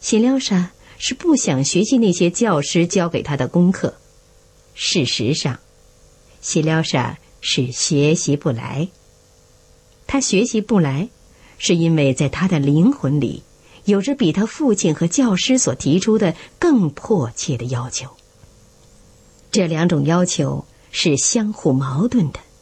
喜廖沙是不想学习那些教师教给他的功课。事实上，喜廖沙是学习不来。他学习不来，是因为在他的灵魂里有着比他父亲和教师所提出的更迫切的要求。这两种要求是相互矛盾的。